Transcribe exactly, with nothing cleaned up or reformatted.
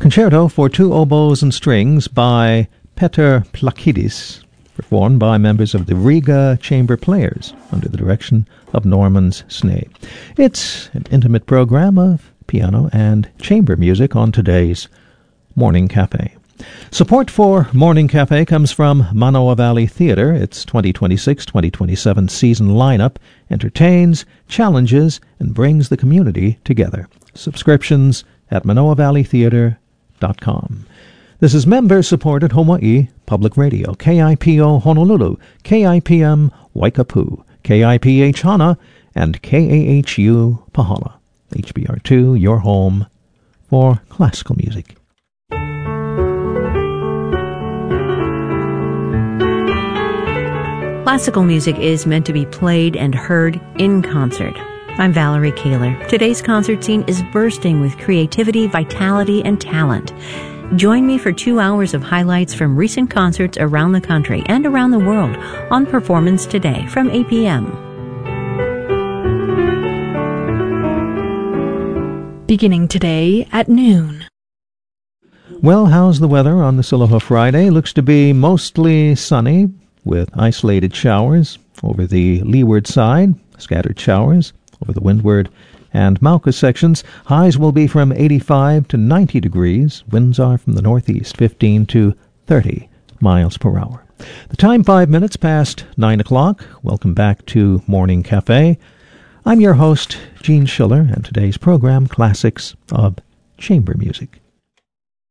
Concerto for Two Oboes and Strings by Peter Plakidis, performed by members of the Riga Chamber Players under the direction of Norman Snee. It's an intimate program of piano and chamber music on today's Morning Cafe. Support for Morning Cafe comes from Manoa Valley Theatre. Its twenty twenty-six twenty twenty-seven season lineup entertains, challenges, and brings the community together. Subscriptions at manoa valley theatre dot com. This is member-supported Hawaii Public Radio, K I P O Honolulu, K I P M Waikapu, K I P H Hana, and K A H U Pahala. H B R two, your home for classical music. Classical music is meant to be played and heard in concert. I'm Valerie Kaler. Today's concert scene is bursting with creativity, vitality, and talent. Join me for two hours of highlights from recent concerts around the country and around the world on Performance Today from eight p.m. Beginning today at noon. Well, how's the weather on this Aloha Friday? Looks to be mostly sunny, with isolated showers over the leeward side, scattered showers over the windward and Mauka sections. Highs will be from eighty-five to ninety degrees. Winds are from the northeast, fifteen to thirty miles per hour. The time five minutes past nine o'clock. Welcome back to Morning Cafe. I'm your host, Gene Schiller, and today's program, Classics of Chamber Music.